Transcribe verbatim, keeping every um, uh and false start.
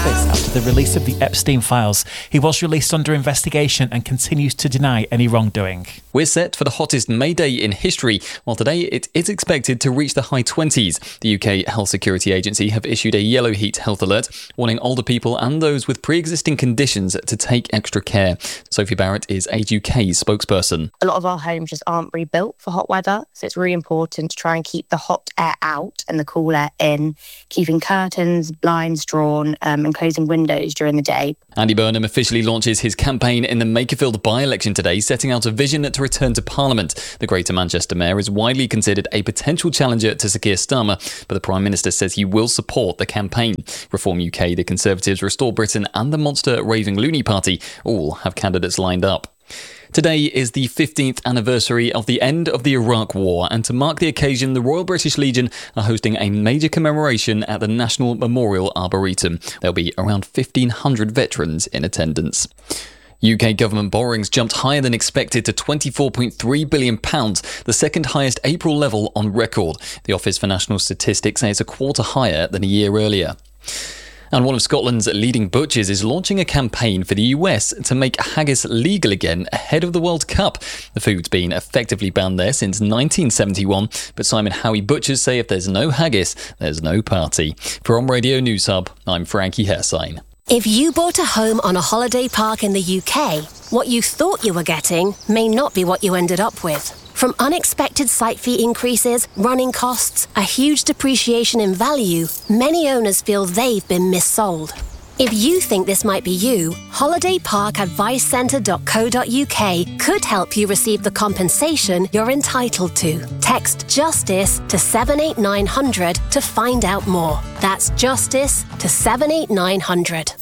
office after the release of the Epstein files. He was released under investigation and continues to deny any wrongdoing. We're set for the hottest May Day in history, while today it is expected to reach the high twenties. The U K Health Security Agency have issued a yellow heat health alert, warning older people and those with pre-existing conditions to take extra care. Sophie Barrett is Age U K's spokesperson. A lot of our homes just aren't rebuilt for hot weather, so it's really important to try and keep the hot air out and the cool air in, keeping curtains, blinds drawn um, and closing windows during the day. Andy Burnham officially launches his campaign in the Makerfield by-election today, setting out a vision to return to Parliament. The Greater Manchester Mayor is widely considered a potential challenger to Sir Keir Starmer, but the Prime Minister says he will support the campaign. Reform U K, the Conservatives, Restore Britain and the monster Raving Loony Party all have candidates lined up. Today is the fifteenth anniversary of the end of the Iraq War, and to mark the occasion, the Royal British Legion are hosting a major commemoration at the National Memorial Arboretum. There'll be around fifteen hundred veterans in attendance. U K government borrowings jumped higher than expected to twenty-four point three billion pounds, the second highest April level on record. The Office for National Statistics says a quarter higher than a year earlier. And one of Scotland's leading butchers is launching a campaign for the U S to make haggis legal again ahead of the World Cup. The food's been effectively banned there since nineteen seventy-one, but Simon Howie butchers say if there's no haggis, there's no party. For On Radio News Hub, I'm Frankie Hersign. If you bought a home on a holiday park in the U K, what you thought you were getting may not be what you ended up with. From unexpected site fee increases, running costs, a huge depreciation in value, many owners feel they've been missold. If you think this might be you, holiday park advice centre dot co dot uk could help you receive the compensation you're entitled to. Text JUSTICE to seven eight nine hundred to find out more. That's JUSTICE to seven eight nine hundred.